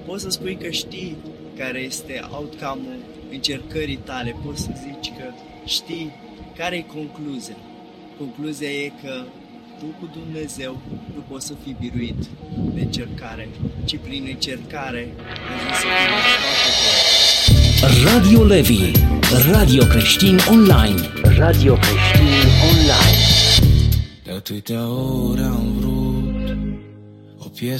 poți să spui că știi care este outcome-ul încercării tale, poți să zici că știi care e concluzia. Concluzia e că tu cu Dumnezeu nu poți să fii biruit de încercare, ci prin încercare ajungi să fii foarte. Radio Levi, Radio Creștin Online. Radio Creștin Online. De atâtea ori am vrut